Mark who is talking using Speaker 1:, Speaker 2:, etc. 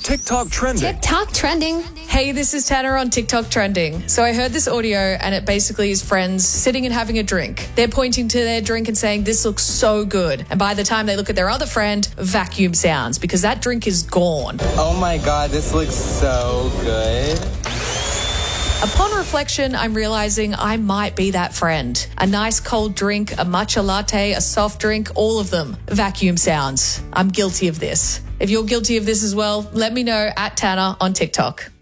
Speaker 1: TikTok trending.
Speaker 2: TikTok trending.
Speaker 3: Hey, this is Tanner on TikTok trending. So I heard this audio and it basically is friends sitting and having a drink. They're pointing to their drink and saying, this looks so good. And by the time they look at their other friend, vacuum sounds because that drink is gone.
Speaker 4: Oh my God, this looks so good.
Speaker 3: Upon reflection, I'm realizing I might be that friend. A nice cold drink, a matcha latte, a soft drink, all of them. Vacuum sounds. I'm guilty of this. If you're guilty of this as well, let me know at Tanner on TikTok.